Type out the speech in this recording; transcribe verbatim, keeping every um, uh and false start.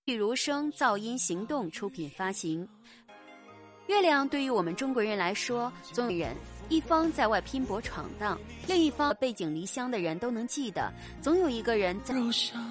如声噪音行动出品发行。月亮对于我们中国人来说，总有人一方在外拼搏闯荡，另一方背井离乡的人都能记得，总有一个人在